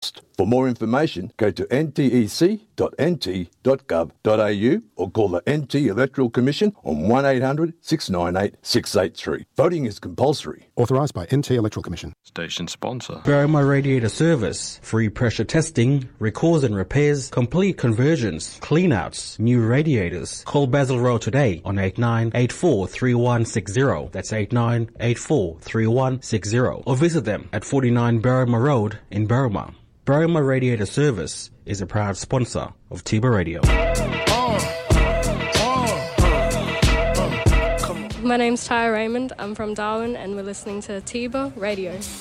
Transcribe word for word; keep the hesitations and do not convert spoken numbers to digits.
cost. For more information, go to n t e c dot n t dot gov dot a u or call the N T Electoral Commission on one eight hundred six nine eight six eight three. Voting is compulsory. Authorised by N T Electoral Commission. Station sponsor. Berrima Radiator Service. Free pressure testing, recalls and repairs, complete conversions, cleanouts, new radiators. Call Basil Road today on eight nine eight four three one six zero. That's eight nine eight four three one six zero. Or visit them at forty-nine Berrima Road in Berrima. Berrima Radiator Service is a proud sponsor of Tiba Radio. My name's Tyra Raymond. I'm from Darwin and we're listening to Tiba Radio.